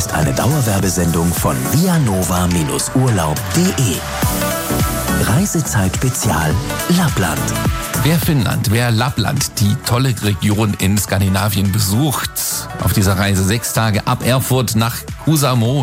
ist eine Dauerwerbesendung von vianova-urlaub.de. Reisezeit-Spezial Lappland. Wer Finnland, wer Lappland, die tolle Region in Skandinavien besucht, auf dieser Reise 6 Tage ab Erfurt nach Kuusamo,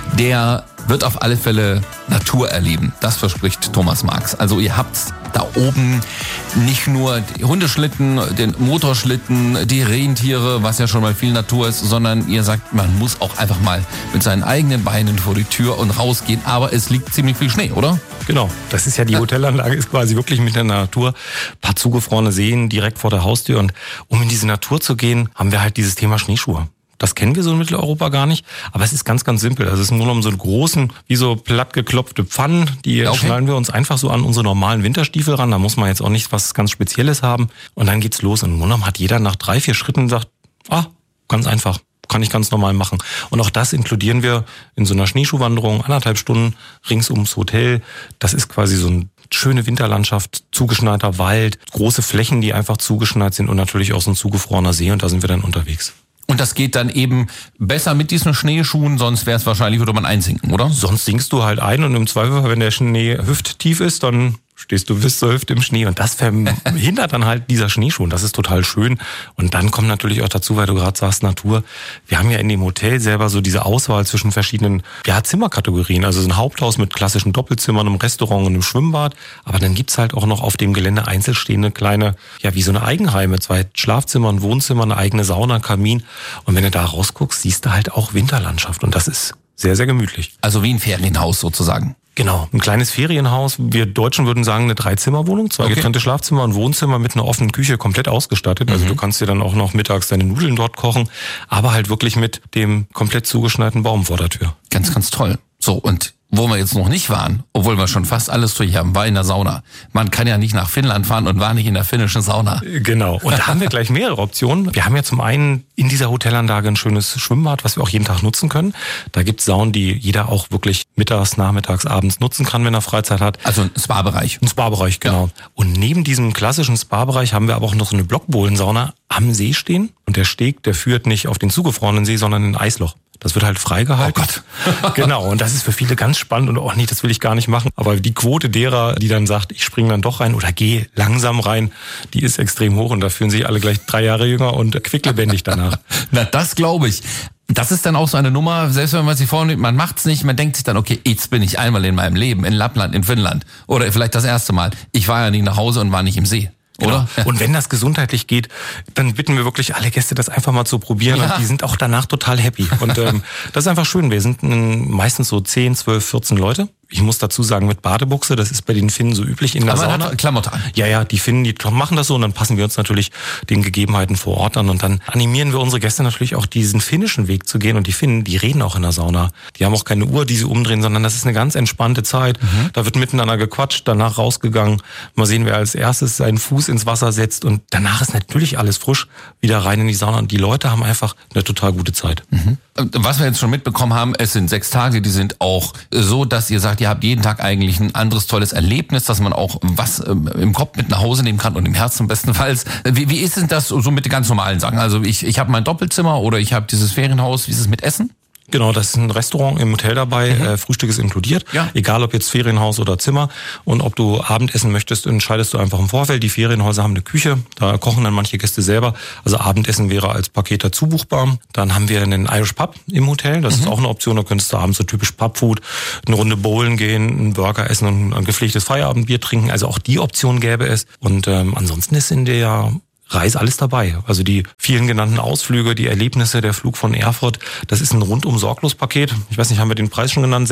der wird auf alle Fälle Natur erleben. Das verspricht Thomas Marx. Also ihr habt da oben nicht nur die Hundeschlitten, den Motorschlitten, die Rentiere, was ja schon mal viel Natur ist, sondern ihr sagt, man muss auch einfach mal mit seinen eigenen Beinen vor die Tür und rausgehen. Aber es liegt ziemlich viel Schnee, oder? Genau, das ist ja die Hotelanlage, ist quasi wirklich mit der Natur. Ein paar zugefrorene Seen direkt vor der Haustür. Und um in diese Natur zu gehen, haben wir halt dieses Thema Schneeschuhe. Das kennen wir so in Mitteleuropa gar nicht, aber es ist ganz, ganz simpel. Also es ist nur noch so einen großen, wie so plattgeklopfte Pfannen, die schnallen wir uns einfach so an unsere normalen Winterstiefel ran. Da muss man jetzt auch nicht was ganz Spezielles haben. Und dann geht's los. Und im Grunde hat jeder nach 3-4 Schritten sagt, ganz einfach, kann ich ganz normal machen. Und auch das inkludieren wir in so einer Schneeschuhwanderung, 1,5 Stunden rings ums Hotel. Das ist quasi so eine schöne Winterlandschaft, zugeschneiter Wald, große Flächen, die einfach zugeschneit sind und natürlich auch so ein zugefrorener See. Und da sind wir dann unterwegs. Und das geht dann eben besser mit diesen Schneeschuhen, sonst wäre es wahrscheinlich, würde man einsinken, oder? Sonst sinkst du halt ein und im Zweifel, wenn der Schnee hüfttief ist, dann stehst du bis zur Hüfte im Schnee. Und das verhindert dann halt dieser Schneeschuh. Und das ist total schön. Und dann kommt natürlich auch dazu, weil du gerade sagst, Natur. Wir haben ja in dem Hotel selber so diese Auswahl zwischen verschiedenen Zimmerkategorien. Also so ein Haupthaus mit klassischen Doppelzimmern, einem Restaurant und einem Schwimmbad. Aber dann gibt's halt auch noch auf dem Gelände einzelstehende kleine, wie so eine Eigenheime. 2 Schlafzimmer, ein Wohnzimmer, eine eigene Sauna, Kamin. Und wenn du da rausguckst, siehst du halt auch Winterlandschaft. Und das ist sehr, sehr gemütlich. Also wie ein Ferienhaus sozusagen. Genau, ein kleines Ferienhaus. Wir Deutschen würden sagen eine 3-Zimmer-Wohnung, 2 getrennte Schlafzimmer, ein Wohnzimmer mit einer offenen Küche, komplett ausgestattet. Also du kannst dir dann auch noch mittags deine Nudeln dort kochen, aber halt wirklich mit dem komplett zugeschneiten Baum vor der Tür. Ganz, ganz toll. So, und wo wir jetzt noch nicht waren, obwohl wir schon fast alles durch haben, war in der Sauna. Man kann ja nicht nach Finnland fahren und war nicht in der finnischen Sauna. Genau. Und da haben wir gleich mehrere Optionen. Wir haben ja zum einen in dieser Hotelanlage ein schönes Schwimmbad, was wir auch jeden Tag nutzen können. Da gibt's Saunen, die jeder auch wirklich mittags, nachmittags, abends nutzen kann, wenn er Freizeit hat. Also ein Spa-Bereich. Ein Spa-Bereich, genau. Ja. Und neben diesem klassischen Spa-Bereich haben wir aber auch noch so eine Blockbohlensauna am See stehen. Und der Steg, der führt nicht auf den zugefrorenen See, sondern in ein Eisloch. Das wird halt freigehalten. Oh Gott. Genau, und das ist für viele ganz spannend und nee, das will ich gar nicht machen. Aber die Quote derer, die dann sagt, ich springe dann doch rein oder gehe langsam rein, die ist extrem hoch und da fühlen sich alle gleich 3 Jahre jünger und quicklebendig danach. Na, das glaube ich. Das ist dann auch so eine Nummer, selbst wenn man sich vornimmt, man macht's nicht, man denkt sich dann, okay, jetzt bin ich einmal in meinem Leben in Lappland, in Finnland oder vielleicht das erste Mal. Ich war ja nicht nach Hause und war nicht im See. Oder? Genau. Und wenn das gesundheitlich geht, dann bitten wir wirklich alle Gäste, das einfach mal zu probieren. Ja. Und die sind auch danach total happy. Und das ist einfach schön. Wir sind meistens so 10, 12, 14 Leute. Ich muss dazu sagen, mit Badebuchse, das ist bei den Finnen so üblich in der Sauna. Man hat Klamotte an. Ja, die Finnen, die machen das so und dann passen wir uns natürlich den Gegebenheiten vor Ort an und dann animieren wir unsere Gäste natürlich auch diesen finnischen Weg zu gehen und die Finnen, die reden auch in der Sauna. Die haben auch keine Uhr, die sie umdrehen, sondern das ist eine ganz entspannte Zeit. Da wird miteinander gequatscht, danach rausgegangen. Mal sehen, wer als erstes seinen Fuß ins Wasser setzt und danach ist natürlich alles frisch, wieder rein in die Sauna und die Leute haben einfach eine total gute Zeit. Was wir jetzt schon mitbekommen haben, es sind 6 Tage, die sind auch so, dass ihr sagt, ihr habt jeden Tag eigentlich ein anderes tolles Erlebnis, dass man auch was im Kopf mit nach Hause nehmen kann und im Herzen bestenfalls. Wie ist denn das so mit den ganz normalen Sachen? Also ich habe mein Doppelzimmer oder ich habe dieses Ferienhaus, wie ist es mit Essen? Genau, das ist ein Restaurant im Hotel dabei, Frühstück ist inkludiert, egal ob jetzt Ferienhaus oder Zimmer und ob du Abendessen möchtest, entscheidest du einfach im Vorfeld. Die Ferienhäuser haben eine Küche, da kochen dann manche Gäste selber, also Abendessen wäre als Paket dazu buchbar. Dann haben wir einen Irish Pub im Hotel, das ist auch eine Option, da könntest du abends so typisch Pubfood, eine Runde bowlen gehen, einen Burger essen und ein gepflegtes Feierabendbier trinken, also auch die Option gäbe es und ansonsten ist in der Reise alles dabei. Also die vielen genannten Ausflüge, die Erlebnisse, der Flug von Erfurt, das ist ein rundum sorglos Paket. Ich weiß nicht, haben wir den Preis schon genannt?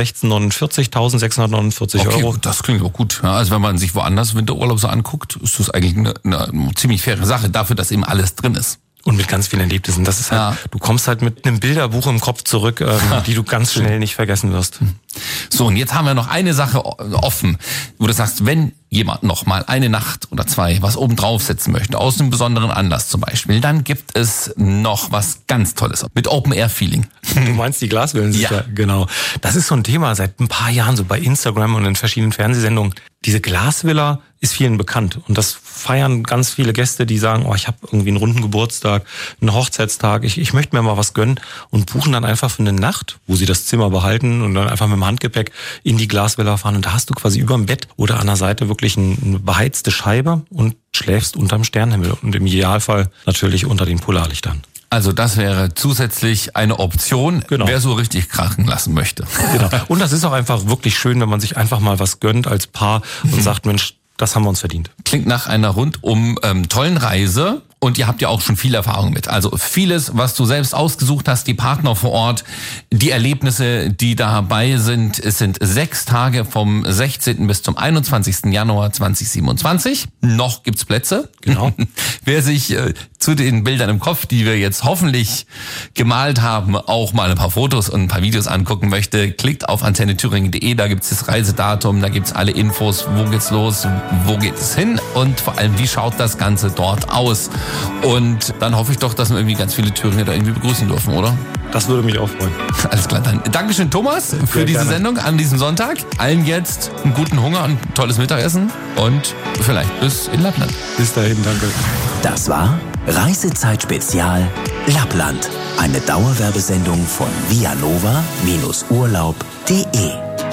1.649 Euro. Das klingt auch gut. Ja, also wenn man sich woanders Winterurlaub so anguckt, ist das eigentlich eine ziemlich faire Sache dafür, dass eben alles drin ist. Und mit ganz vielen Erlebnissen. Das ist halt, du kommst halt mit einem Bilderbuch im Kopf zurück, die du ganz schnell nicht vergessen wirst. So, und jetzt haben wir noch eine Sache offen, wo du sagst, wenn jemand noch mal eine Nacht oder 2 was oben draufsetzen möchte, aus einem besonderen Anlass zum Beispiel, dann gibt es noch was ganz Tolles mit Open-Air-Feeling. Du meinst die Glasvillen? Ja. Genau. Das ist so ein Thema seit ein paar Jahren, so bei Instagram und in verschiedenen Fernsehsendungen. Diese Glasvilla ist vielen bekannt und das feiern ganz viele Gäste, die sagen, ich habe irgendwie einen runden Geburtstag, einen Hochzeitstag, ich möchte mir mal was gönnen und buchen dann einfach für eine Nacht, wo sie das Zimmer behalten und dann einfach mit dem Handgepäck in die Glasvilla fahren und da hast du quasi überm Bett oder an der Seite wirklich eine beheizte Scheibe und schläfst unterm Sternenhimmel und im Idealfall natürlich unter den Polarlichtern. Also das wäre zusätzlich eine Option, genau. Wer so richtig krachen lassen möchte. Genau. Und das ist auch einfach wirklich schön, wenn man sich einfach mal was gönnt als Paar und sagt, Mensch, das haben wir uns verdient. Klingt nach einer rundum tollen Reise. Und ihr habt ja auch schon viel Erfahrung mit. Also vieles, was du selbst ausgesucht hast, die Partner vor Ort, die Erlebnisse, die dabei sind. Es sind 6 Tage vom 16. bis zum 21. Januar 2027. Noch gibt's Plätze. Genau. Wer sich zu den Bildern im Kopf, die wir jetzt hoffentlich gemalt haben, auch mal ein paar Fotos und ein paar Videos angucken möchte, klickt auf antennethüringen.de. Da gibt's das Reisedatum, da gibt's alle Infos, wo geht's los, wo geht es hin und vor allem, wie schaut das Ganze dort aus. Und dann hoffe ich doch, dass wir irgendwie ganz viele Thüringer da irgendwie begrüßen dürfen, oder? Das würde mich auch freuen. Alles klar, dann Dankeschön, Thomas, für diese gerne. Sendung an diesem Sonntag. Allen jetzt einen guten Hunger und ein tolles Mittagessen und vielleicht bis in Lappland. Bis dahin, danke. Das war Reisezeit Spezial Lappland. Eine Dauerwerbesendung von vianova-urlaub.de.